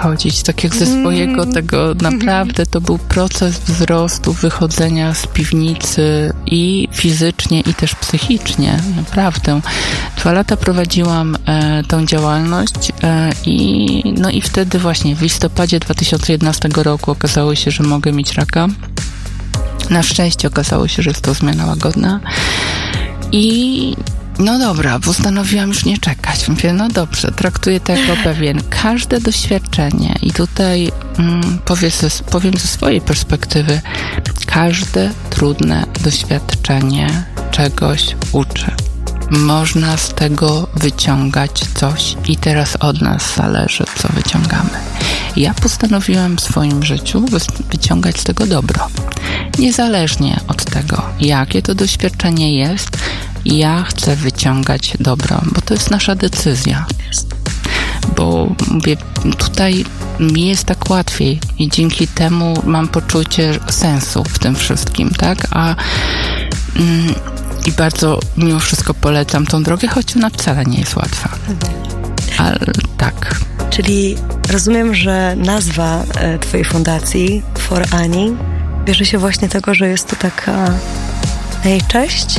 wychodzić, tak jak ze swojego tego, naprawdę to był proces wzrostu, wychodzenia z piwnicy i fizycznie, i też psychicznie, naprawdę. 2 lata prowadziłam tą działalność i wtedy właśnie w listopadzie 2011 roku okazało się, że mogę mieć raka. Na szczęście okazało się, że jest to zmiana łagodna i no dobra, postanowiłam już nie czekać. Mówię, no dobrze, traktuję to jako pewien każde doświadczenie i tutaj powiem ze swojej perspektywy, każde trudne doświadczenie czegoś uczy. Można z tego wyciągać coś i teraz od nas zależy, co wyciągamy. Ja postanowiłam w swoim życiu wyciągać z tego dobro. Niezależnie od tego, jakie to doświadczenie jest, ja chcę wyciągać dobro, bo to jest nasza decyzja. Bo mówię, tutaj mi jest tak łatwiej i dzięki temu mam poczucie sensu w tym wszystkim, tak? I bardzo mimo wszystko polecam tą drogę, choć ona wcale nie jest łatwa. Ale tak. Czyli rozumiem, że nazwa twojej fundacji For Ani bierze się właśnie tego, że jest to taka na jej cześć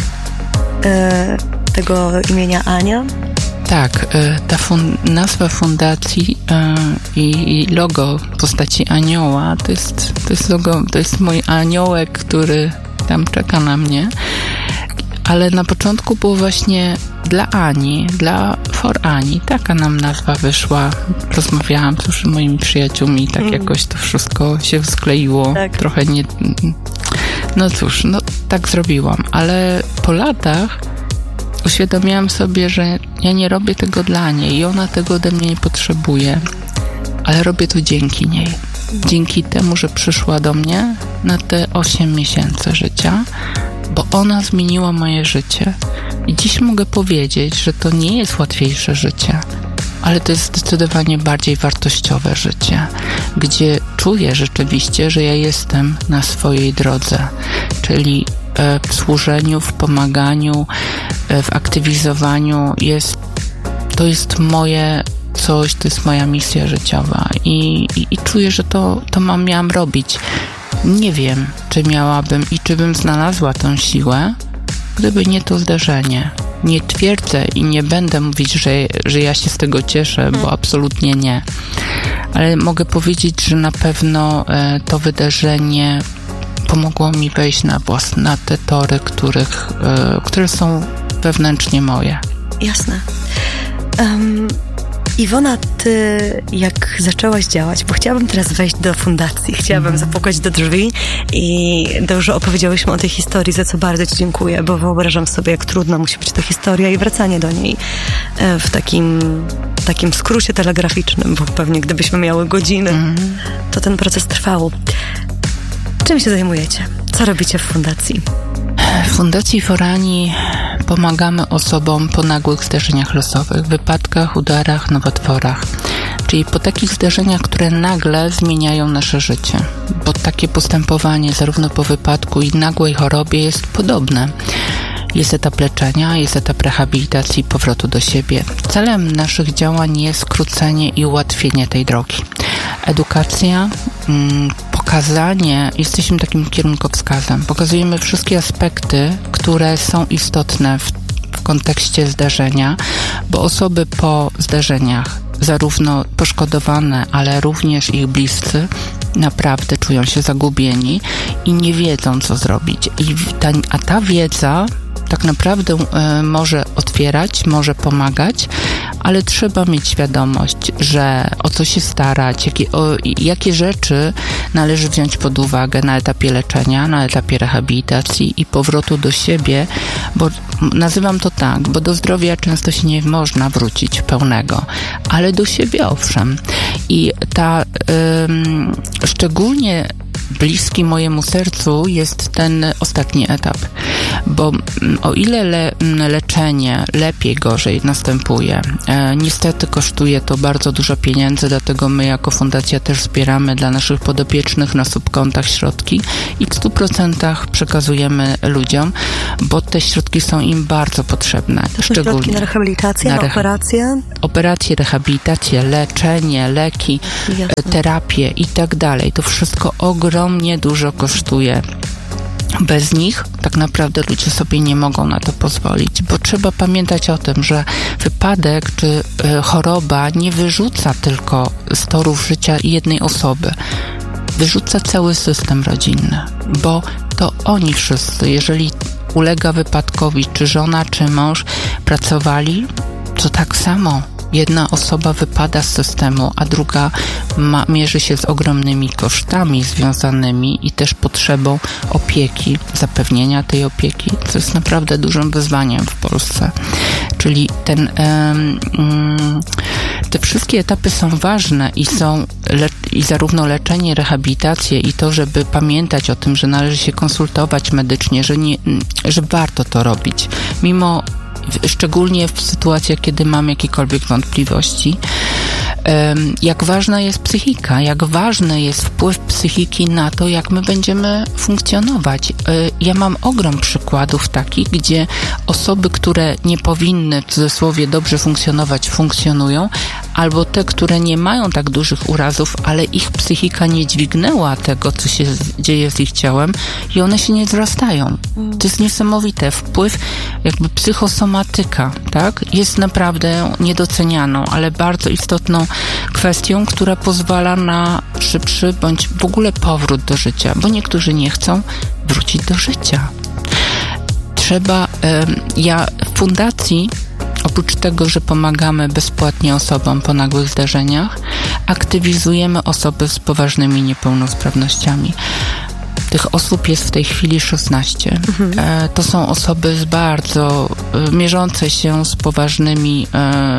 tego imienia Ania? Tak, ta nazwa fundacji i logo w postaci anioła to jest logo, to jest mój aniołek, który tam czeka na mnie. Ale na początku było właśnie dla Ani, For Ani. Taka nam nazwa wyszła. Rozmawiałam z moimi przyjaciółmi i tak jakoś to wszystko się skleiło. Tak. Trochę nie... No cóż, no tak zrobiłam. Ale po latach uświadomiłam sobie, że ja nie robię tego dla niej i ona tego ode mnie nie potrzebuje. Ale robię to dzięki niej. Dzięki temu, że przyszła do mnie na te 8 miesięcy życia, bo ona zmieniła moje życie. I dziś mogę powiedzieć, że to nie jest łatwiejsze życie, ale to jest zdecydowanie bardziej wartościowe życie, gdzie czuję rzeczywiście, że ja jestem na swojej drodze, czyli w służeniu, w pomaganiu, w aktywizowaniu. To jest moje coś, to jest moja misja życiowa i czuję, że to miałam robić. Nie wiem, czy miałabym i czy bym znalazła tę siłę, gdyby nie to zdarzenie. Nie twierdzę i nie będę mówić, że ja się z tego cieszę, bo absolutnie nie. Ale mogę powiedzieć, że na pewno to wydarzenie pomogło mi wejść na te tory, które są wewnętrznie moje. Jasne. Iwona, ty jak zaczęłaś działać, bo chciałabym teraz wejść do fundacji, chciałabym zapukać do drzwi i dobrze opowiedziałyśmy o tej historii, za co bardzo ci dziękuję, bo wyobrażam sobie, jak trudna musi być ta historia i wracanie do niej w takim skrócie telegraficznym, bo pewnie gdybyśmy miały godziny, to ten proces trwał. Czym się zajmujecie? Co robicie w fundacji? W Fundacji For Ani pomagamy osobom po nagłych zdarzeniach losowych, wypadkach, udarach, nowotworach. Czyli po takich zdarzeniach, które nagle zmieniają nasze życie. Bo takie postępowanie zarówno po wypadku i nagłej chorobie jest podobne. Jest etap leczenia, jest etap rehabilitacji, powrotu do siebie. Celem naszych działań jest skrócenie i ułatwienie tej drogi. Edukacja, pokazanie, jesteśmy takim kierunkowskazem. Pokazujemy wszystkie aspekty, które są istotne w kontekście zdarzenia, bo osoby po zdarzeniach, zarówno poszkodowane, ale również ich bliscy, naprawdę czują się zagubieni i nie wiedzą, co zrobić. A ta wiedza tak naprawdę może otwierać, może pomagać, ale trzeba mieć świadomość, że o co się starać, jakie rzeczy należy wziąć pod uwagę na etapie leczenia, na etapie rehabilitacji i powrotu do siebie, bo nazywam to tak, bo do zdrowia często się nie można wrócić pełnego, ale do siebie owszem. I szczególnie bliski mojemu sercu jest ten ostatni etap, Bo o ile leczenie lepiej, gorzej następuje, niestety kosztuje to bardzo dużo pieniędzy, dlatego my jako fundacja też zbieramy dla naszych podopiecznych na subkontach środki i w 100% przekazujemy ludziom, bo te środki są im bardzo potrzebne. To są środki na rehabilitację, na operacje? Operacje, rehabilitację, leczenie, leki, terapię i tak dalej. To wszystko ogromnie dużo kosztuje. Bez nich tak naprawdę ludzie sobie nie mogą na to pozwolić, bo trzeba pamiętać o tym, że wypadek czy choroba nie wyrzuca tylko z torów życia jednej osoby. Wyrzuca cały system rodzinny, bo to oni wszyscy, jeżeli ulega wypadkowi, czy żona, czy mąż pracowali, to tak samo jedna osoba wypada z systemu, a druga mierzy się z ogromnymi kosztami związanymi i też potrzebą opieki, zapewnienia tej opieki, co jest naprawdę dużym wyzwaniem w Polsce. Czyli te wszystkie etapy są ważne i zarówno leczenie, rehabilitację i to, żeby pamiętać o tym, że należy się konsultować medycznie, że warto to robić, szczególnie w sytuacjach, kiedy mam jakiekolwiek wątpliwości, jak ważna jest psychika, jak ważny jest wpływ psychiki na to, jak my będziemy funkcjonować. Ja mam ogrom przykładów takich, gdzie osoby, które nie powinny w cudzysłowie dobrze funkcjonować, funkcjonują, albo te, które nie mają tak dużych urazów, ale ich psychika nie dźwignęła tego, co się dzieje z ich ciałem i one się nie wzrastają. To jest niesamowite. Wpływ jakby psychosomatyka, tak? Jest naprawdę niedocenianą, ale bardzo istotną kwestią, która pozwala na szybszy bądź w ogóle powrót do życia, bo niektórzy nie chcą wrócić do życia. Ja w fundacji, oprócz tego, że pomagamy bezpłatnie osobom po nagłych zdarzeniach, aktywizujemy osoby z poważnymi niepełnosprawnościami. Tych osób jest w tej chwili 16. To są osoby z bardzo mierzące się z poważnymi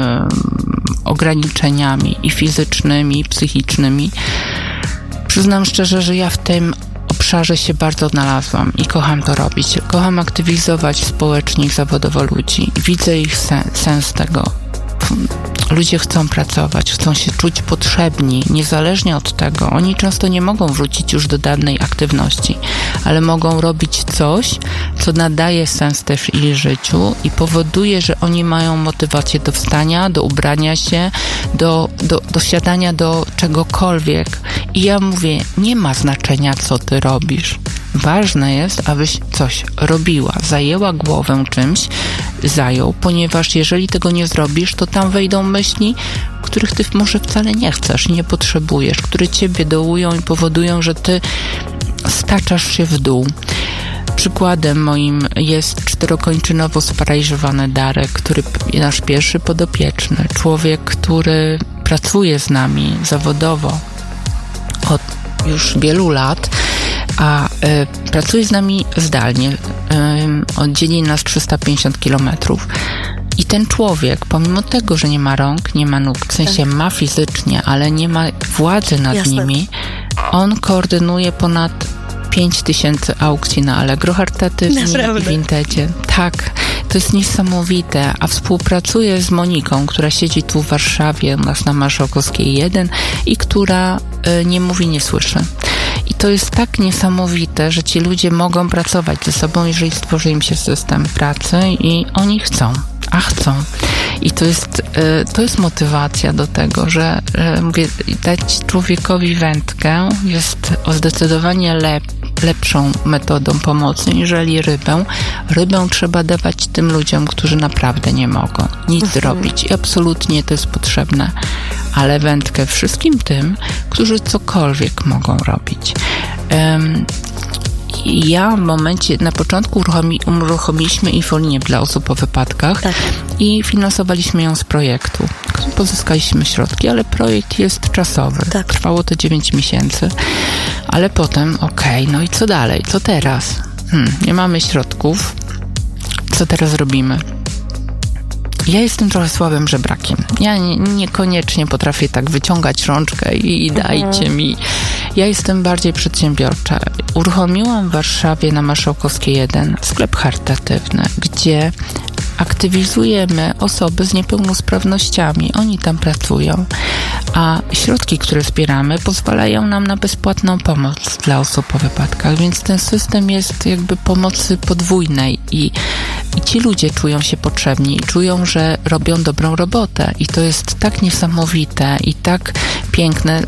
ograniczeniami i fizycznymi, i psychicznymi. Przyznam szczerze, że ja w tym obszarze się bardzo odnalazłam i kocham to robić. Kocham aktywizować społecznie i zawodowo ludzi. Widzę ich sens tego. Ludzie chcą pracować, chcą się czuć potrzebni, niezależnie od tego. Oni często nie mogą wrócić już do danej aktywności, ale mogą robić coś, co nadaje sens też ich życiu i powoduje, że oni mają motywację do wstania, do ubrania się, do siadania do czegokolwiek. I ja mówię, nie ma znaczenia, co ty robisz. Ważne jest, abyś coś robiła, zajęła głowę czymś, ponieważ jeżeli tego nie zrobisz, to tam wejdą myśli, których ty może wcale nie chcesz, nie potrzebujesz, które ciebie dołują i powodują, że ty staczasz się w dół. Przykładem moim jest czterokończynowo sparaliżowany Darek, który nasz pierwszy podopieczny, człowiek, który pracuje z nami zawodowo od już wielu lat, a pracuje z nami zdalnie. Oddzieli nas 350 kilometrów. I ten człowiek, pomimo tego, że nie ma rąk, nie ma nóg, w sensie ma fizycznie, ale nie ma władzy nad nimi, on koordynuje ponad 5000 aukcji na Allegro charytatywnie i Vintage. Tak, to jest niesamowite. A współpracuje z Moniką, która siedzi tu w Warszawie, u nas na Marszałkowskiej 1 i która nie mówi, nie słyszy. I to jest tak niesamowite, że ci ludzie mogą pracować ze sobą, jeżeli stworzy im się system pracy i oni chcą. I to jest motywacja do tego, że mówię, dać człowiekowi wędkę jest zdecydowanie lepszą metodą pomocy, niżeli rybę. Rybę trzeba dawać tym ludziom, którzy naprawdę nie mogą nic zrobić. I absolutnie to jest potrzebne. Ale wędkę wszystkim tym, którzy cokolwiek mogą robić. Ja w momencie, na początku uruchomiliśmy infolinię dla osób po wypadkach i finansowaliśmy ją z projektu. Pozyskaliśmy środki, ale projekt jest czasowy. Trwało to 9 miesięcy. Ale potem, no i co dalej? Co teraz? Nie mamy środków. Co teraz robimy? Ja jestem trochę słabym żebrakiem. Ja niekoniecznie potrafię tak wyciągać rączkę i dajcie mi. Ja jestem bardziej przedsiębiorcza. Uruchomiłam w Warszawie na Marszałkowskiej 1 sklep charytatywny, gdzie aktywizujemy osoby z niepełnosprawnościami. Oni tam pracują, a środki, które zbieramy, pozwalają nam na bezpłatną pomoc dla osób po wypadkach, więc ten system jest jakby pomocy podwójnej i ci ludzie czują się potrzebni i czują, że robią dobrą robotę i to jest tak niesamowite i tak piękne,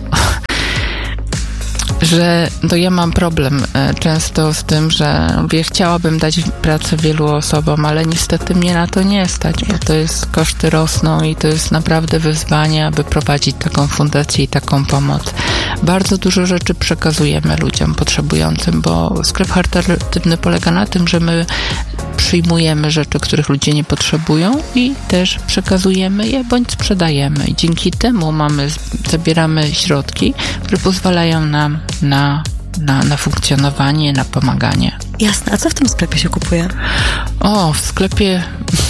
że to ja mam problem często z tym, że chciałabym dać pracę wielu osobom, ale niestety mnie na to nie stać, bo to jest, koszty rosną i to jest naprawdę wyzwanie, aby prowadzić taką fundację i taką pomoc. Bardzo dużo rzeczy przekazujemy ludziom potrzebującym, bo sklep charytatywny polega na tym, że my przyjmujemy rzeczy, których ludzie nie potrzebują i też przekazujemy je bądź sprzedajemy. I dzięki temu zabieramy środki, które pozwalają nam na funkcjonowanie, na pomaganie. Jasne. A co w tym sklepie się kupuje? W sklepie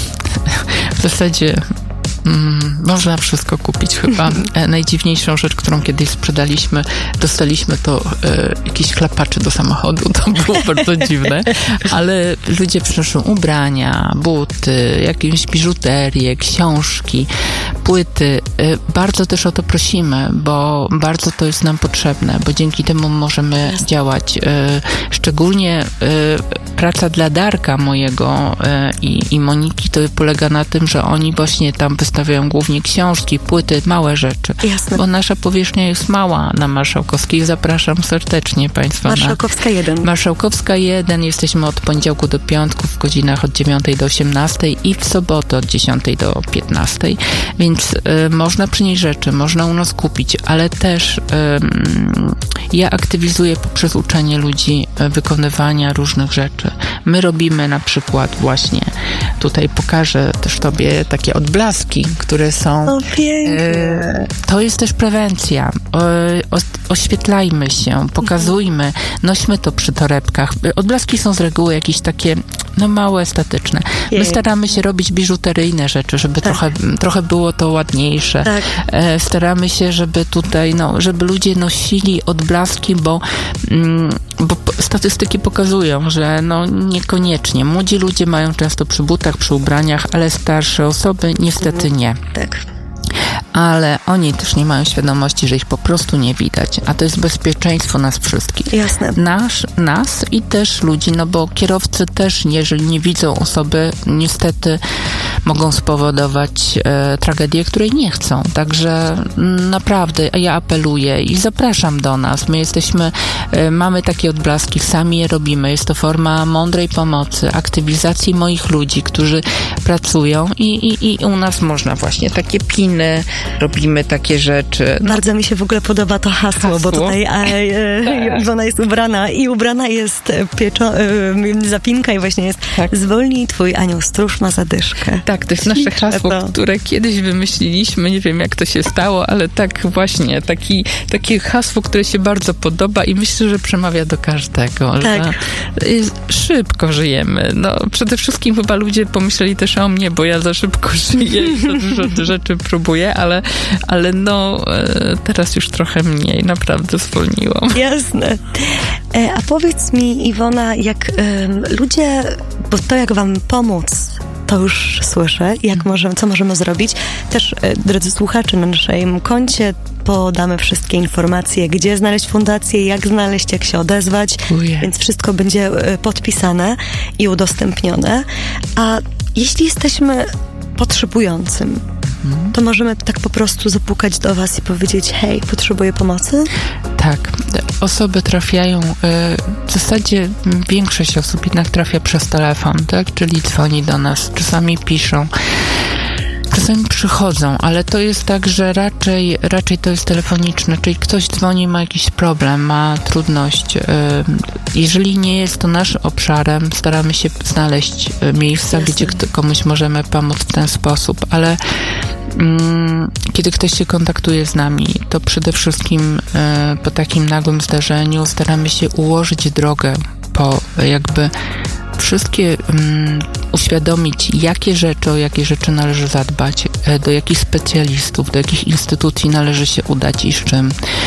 w zasadzie można wszystko kupić chyba. Najdziwniejszą rzecz, którą kiedyś sprzedaliśmy, dostaliśmy to jakieś chlapacze do samochodu. To było bardzo dziwne, ale ludzie przynoszą ubrania, buty, jakąś biżuterię, książki, płyty. Bardzo też o to prosimy, bo bardzo to jest nam potrzebne, bo dzięki temu możemy działać. Szczególnie praca dla Darka mojego i Moniki to polega na tym, że oni właśnie tam wystawiają głównie książki, płyty, małe rzeczy. Jasne. Bo nasza powierzchnia jest mała na Marszałkowskiej. Zapraszam serdecznie Państwa. Marszałkowska 1. Marszałkowska 1. Jesteśmy od poniedziałku do piątku w godzinach od 9 do 18 i w sobotę od 10 do 15. Więc można przynieść rzeczy, można u nas kupić, ale też ja aktywizuję poprzez uczenie ludzi wykonywania różnych rzeczy. My robimy na przykład właśnie, tutaj pokażę też Tobie takie odblaski, które są... To jest też prewencja. Oświetlajmy się, pokazujmy, nośmy to przy torebkach. Odblaski są z reguły jakieś takie, małe, estetyczne. My staramy się robić biżuteryjne rzeczy, żeby trochę było to ładniejsze. Tak. Staramy się, żeby tutaj, żeby ludzie nosili odblaski, bo statystyki pokazują, że niekoniecznie. Młodzi ludzie mają często przy butach, przy ubraniach, ale starsze osoby niestety nie. Tak. Ale oni też nie mają świadomości, że ich po prostu nie widać, a to jest bezpieczeństwo nas wszystkich. Jasne. Nas i też ludzi, bo kierowcy też, jeżeli nie widzą osoby, niestety mogą spowodować tragedię, której nie chcą. Także naprawdę ja apeluję i zapraszam do nas. My mamy takie odblaski, sami je robimy. Jest to forma mądrej pomocy, aktywizacji moich ludzi, którzy pracują i u nas można właśnie takie piny, robimy takie rzeczy. Bardzo mi się w ogóle podoba to hasło, bo tutaj Iwona jest ubrana jest zapinka i właśnie jest zwolnij, twój anioł stróż ma zadyszkę. Tak, to jest nasze hasło, które kiedyś wymyśliliśmy, nie wiem jak to się stało, ale tak właśnie, takie hasło, które się bardzo podoba i myślę, że przemawia do każdego, że szybko żyjemy. Przede wszystkim chyba ludzie pomyśleli też o mnie, bo ja za szybko żyję i za dużo rzeczy próbuję, ale teraz już trochę mniej, naprawdę zwolniłam. Jasne. A powiedz mi, Iwona, jak ludzie, bo to jak wam pomóc, to już słyszę, co możemy zrobić. Też, drodzy słuchacze, na naszym koncie podamy wszystkie informacje, gdzie znaleźć fundację, jak znaleźć, jak się odezwać, więc wszystko będzie podpisane i udostępnione. A jeśli jesteśmy potrzebującym, to możemy tak po prostu zapukać do was i powiedzieć: hej, potrzebuję pomocy? Tak. Osoby trafiają, w zasadzie większość osób jednak trafia przez telefon, tak? Czyli dzwoni do nas, czasami piszą. Czasami przychodzą, ale to jest tak, że raczej to jest telefoniczne, czyli ktoś dzwoni, ma jakiś problem, ma trudność. Jeżeli nie jest to naszym obszarem, staramy się znaleźć miejsca, gdzie komuś możemy pomóc w ten sposób, ale kiedy ktoś się kontaktuje z nami, to przede wszystkim po takim nagłym zdarzeniu staramy się ułożyć drogę po wszystkie uświadomić, o jakie rzeczy należy zadbać, do jakich specjalistów, do jakich instytucji należy się udać i z czym.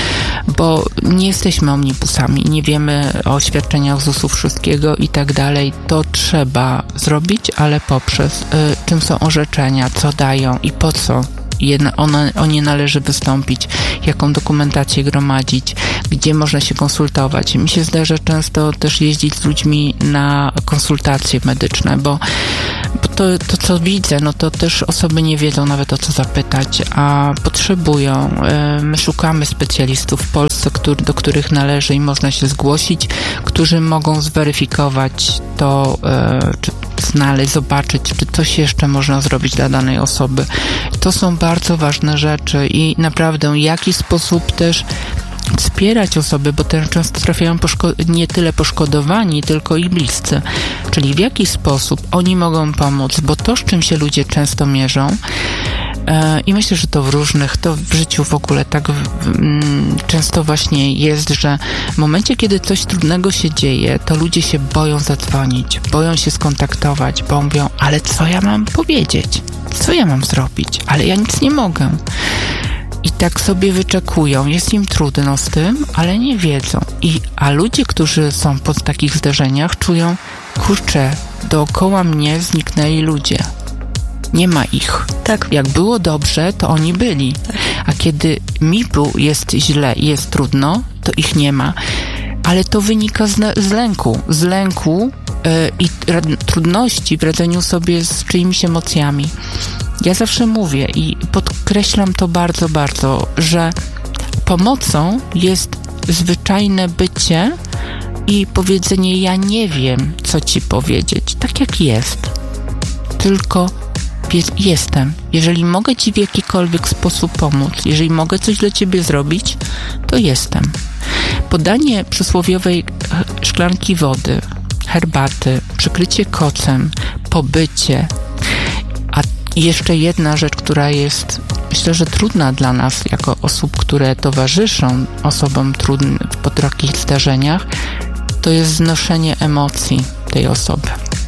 bo nie jesteśmy omnibusami, nie wiemy o świadczeniach ZUS-u wszystkiego i tak dalej. To trzeba zrobić, ale poprzez czym są orzeczenia, co dają i po co o nie należy wystąpić, jaką dokumentację gromadzić, gdzie można się konsultować. Mi się zdarza często też jeździć z ludźmi na konsultacje medyczne, bo to co widzę, no to też osoby nie wiedzą nawet o co zapytać, a potrzebują. My szukamy specjalistów w Polsce, do których należy i można się zgłosić, którzy mogą zweryfikować to, czy znaleźć, zobaczyć, czy coś jeszcze można zrobić dla danej osoby. To są bardzo ważne rzeczy i naprawdę w jaki sposób też wspierać osoby, bo też często trafiają nie tyle poszkodowani, tylko i bliscy. Czyli w jaki sposób oni mogą pomóc, bo to, z czym się ludzie często mierzą, i myślę, że to w życiu w ogóle tak często właśnie jest, że w momencie, kiedy coś trudnego się dzieje, to ludzie się boją zadzwonić, boją się skontaktować, bo mówią, ale co ja mam powiedzieć? Co ja mam zrobić? Ale ja nic nie mogę. I tak sobie wyczekują. Jest im trudno z tym, ale nie wiedzą. A ludzie, którzy są po takich zdarzeniach, czują, kurczę, dookoła mnie zniknęli ludzie. Nie ma ich. Tak. Jak było dobrze, to oni byli. A kiedy jest źle i jest trudno, to ich nie ma. Ale to wynika z lęku i trudności w radzeniu sobie z czyimiś emocjami. Ja zawsze mówię i podkreślam to bardzo, bardzo, że pomocą jest zwyczajne bycie i powiedzenie, ja nie wiem, co ci powiedzieć, tak jak jest. Tylko jestem. Jeżeli mogę ci w jakikolwiek sposób pomóc, jeżeli mogę coś dla ciebie zrobić, to jestem. Podanie przysłowiowej szklanki wody, herbaty, przykrycie kocem, pobycie. A jeszcze jedna rzecz, która jest, myślę, że trudna dla nas, jako osób, które towarzyszą osobom trudnym po takich zdarzeniach, to jest znoszenie emocji tej osoby.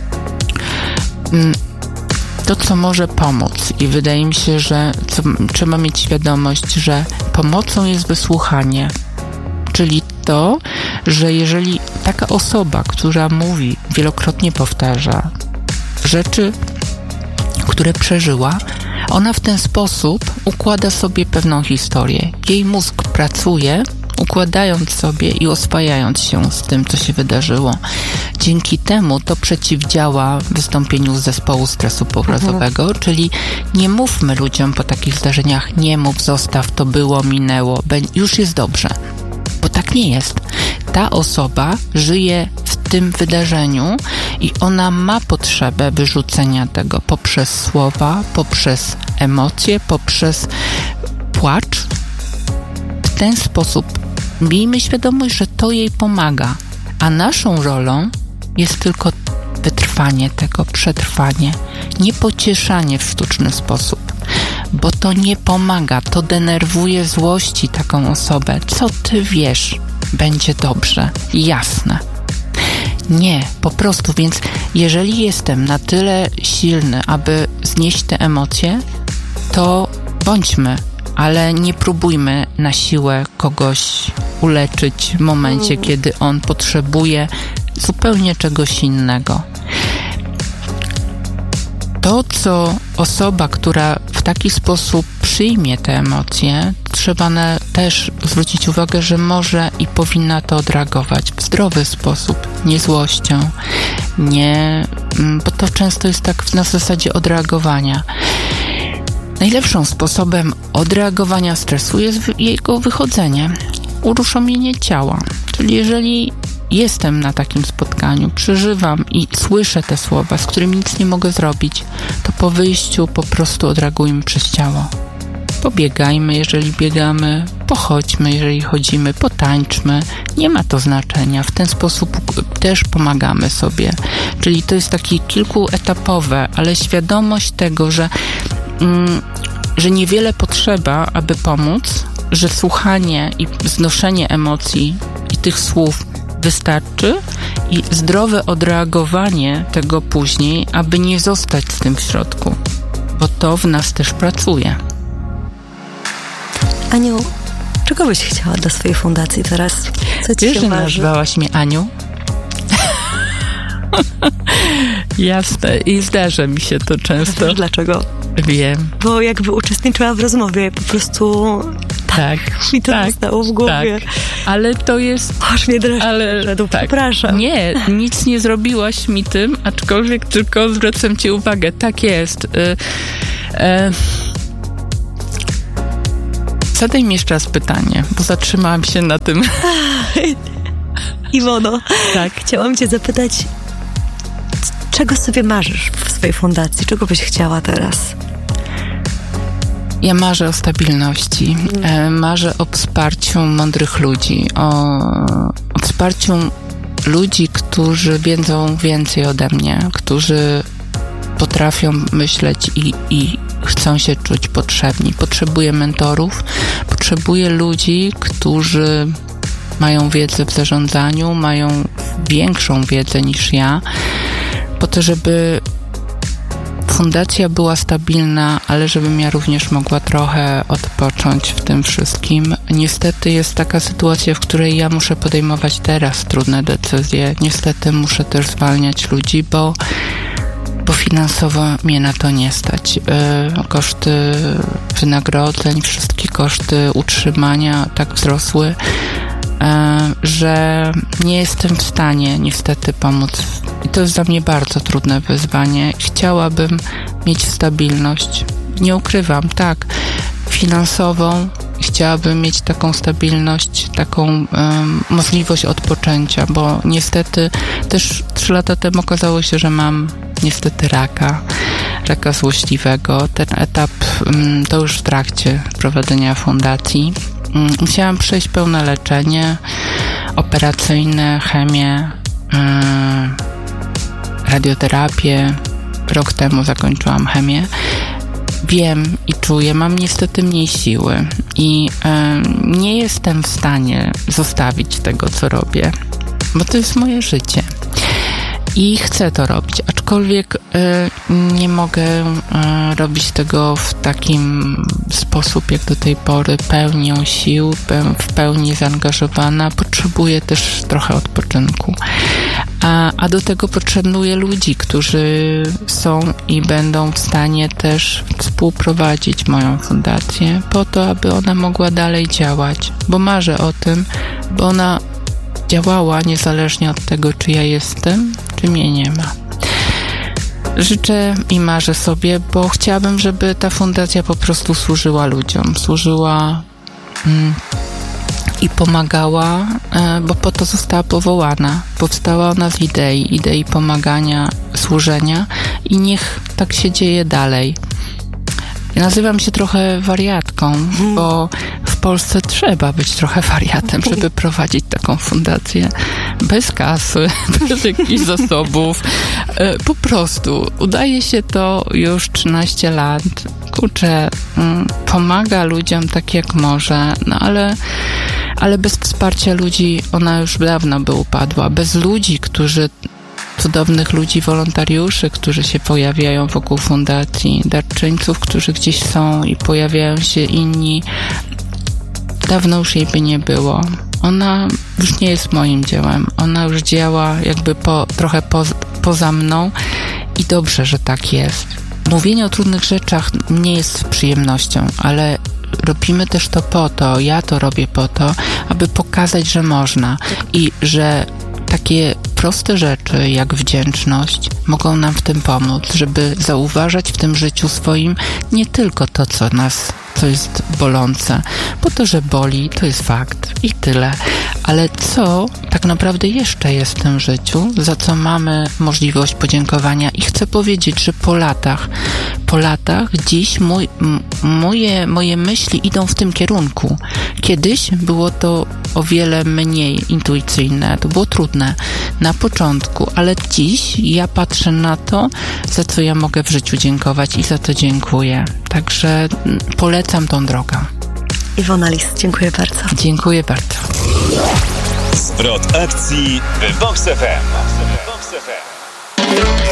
To, co może pomóc, i wydaje mi się, że trzeba mieć świadomość, że pomocą jest wysłuchanie, czyli to, że jeżeli taka osoba, która mówi, wielokrotnie powtarza rzeczy, które przeżyła, ona w ten sposób układa sobie pewną historię. Jej mózg pracuje, układając sobie i oswajając się z tym, co się wydarzyło. Dzięki temu to przeciwdziała wystąpieniu zespołu stresu pourazowego, czyli nie mówmy ludziom po takich zdarzeniach, nie mów, zostaw, to było, minęło, już jest dobrze. Bo tak nie jest. Ta osoba żyje w tym wydarzeniu i ona ma potrzebę wyrzucenia tego poprzez słowa, poprzez emocje, poprzez płacz. W ten sposób miejmy świadomość, że to jej pomaga, a naszą rolą jest tylko wytrwanie tego, przetrwanie, nie pocieszanie w sztuczny sposób, bo to nie pomaga, to denerwuje złości taką osobę. Co ty wiesz? Będzie dobrze, jasne. Nie, po prostu, więc jeżeli jestem na tyle silny, aby znieść te emocje, to bądźmy, ale nie próbujmy na siłę kogoś uleczyć w momencie, kiedy on potrzebuje zupełnie czegoś innego. To, co osoba, która w taki sposób przyjmie te emocje, trzeba też zwrócić uwagę, że może i powinna to odreagować w zdrowy sposób, nie złością, bo to często jest tak na zasadzie odreagowania. Najlepszym sposobem odreagowania stresu jest jego wychodzenie, uruchomienie ciała. Czyli jeżeli jestem na takim spotkaniu, przeżywam i słyszę te słowa, z którymi nic nie mogę zrobić, to po wyjściu po prostu odreagujmy przez ciało. Pobiegajmy, jeżeli biegamy, pochodźmy, jeżeli chodzimy, potańczmy. Nie ma to znaczenia. W ten sposób też pomagamy sobie. Czyli to jest takie kilkuetapowe, ale świadomość tego, że niewiele potrzeba, aby pomóc, że słuchanie i znoszenie emocji i tych słów wystarczy i zdrowe odreagowanie tego później, aby nie zostać z tym w środku, bo to w nas też pracuje. Aniu, Czego byś chciała dla swojej fundacji teraz? Co ci Wiesz, się że marzy? nazwałaś mnie Aniu? Jasne. I zdarza mi się to często. Wiesz dlaczego? Wiem. Bo jakby uczestniczyła w rozmowie, po prostu Tak. mi to zostało w głowie. Tak. Ale to jest... Aż mnie dreszcz szedł, tak. przepraszam. Nie, nic nie zrobiłaś mi tym, aczkolwiek tylko zwracam ci uwagę. Tak jest. Zadaj mi jeszcze raz pytanie, bo zatrzymałam się na tym. Iwono, Tak. chciałam cię zapytać, czego sobie marzysz w swojej fundacji? Czego byś chciała teraz? Ja marzę o stabilności, marzę o wsparciu mądrych ludzi, o wsparciu ludzi, którzy wiedzą więcej ode mnie, którzy potrafią myśleć i chcą się czuć potrzebni. Potrzebuję mentorów, potrzebuję ludzi, którzy mają wiedzę w zarządzaniu, mają większą wiedzę niż ja, po to, żeby fundacja była stabilna, ale żebym ja również mogła trochę odpocząć w tym wszystkim. Niestety jest taka sytuacja, w której ja muszę podejmować teraz trudne decyzje. Niestety muszę też zwalniać ludzi, bo finansowo mnie na to nie stać. Koszty wynagrodzeń, wszystkie koszty utrzymania tak wzrosły, że nie jestem w stanie niestety pomóc. I to jest dla mnie bardzo trudne wyzwanie. Chciałabym mieć stabilność. Nie ukrywam, tak, finansową. Chciałabym mieć taką stabilność, taką możliwość odpoczęcia, bo niestety też 3 lata temu okazało się, że mam niestety raka złośliwego. Ten etap to już w trakcie prowadzenia fundacji. Musiałam przejść pełne leczenie operacyjne, chemię, radioterapię. Rok temu zakończyłam chemię. Wiem i czuję, mam niestety mniej siły i nie jestem w stanie zostawić tego, co robię, bo to jest moje życie. I chcę to robić, aczkolwiek nie mogę robić tego w takim sposób, jak do tej pory, pełnią sił, w pełni zaangażowana. Potrzebuję też trochę odpoczynku. A do tego potrzebuję ludzi, którzy są i będą w stanie też współprowadzić moją fundację po to, aby ona mogła dalej działać, bo marzę o tym, by ona działała niezależnie od tego, czy ja jestem, czy mnie nie ma. Życzę i marzę sobie, bo chciałabym, żeby ta fundacja po prostu służyła ludziom, służyła i pomagała, bo po to została powołana. Powstała ona z idei pomagania, służenia i niech tak się dzieje dalej. Ja nazywam się trochę wariatką, bo w Polsce trzeba być trochę wariatem, żeby prowadzić taką fundację. Bez kasy, bez jakichś zasobów. Po prostu udaje się to już 13 lat. Kurczę, pomaga ludziom tak jak może, no ale bez wsparcia ludzi ona już dawno by upadła. Bez ludzi, cudownych ludzi, wolontariuszy, którzy się pojawiają wokół fundacji, darczyńców, którzy gdzieś są i pojawiają się inni. Dawno już jej by nie było. Ona już nie jest moim dziełem. Ona już działa jakby trochę poza mną i dobrze, że tak jest. Mówienie o trudnych rzeczach nie jest przyjemnością, ale robimy też to po to, ja to robię po to, aby pokazać, że można i że takie proste rzeczy jak wdzięczność mogą nam w tym pomóc, żeby zauważać w tym życiu swoim nie tylko to, co jest bolące, bo to, że boli, to jest fakt i tyle, ale co tak naprawdę jeszcze jest w tym życiu, za co mamy możliwość podziękowania i chcę powiedzieć, że po latach dziś moje myśli idą w tym kierunku. Kiedyś było to o wiele mniej intuicyjne, to było trudne na początku, ale dziś ja patrzę na to, za co ja mogę w życiu dziękować i za to dziękuję. Także polecam tą drogę. Iwona Lis, dziękuję bardzo. Dziękuję bardzo. Zwrot akcji w Box FM.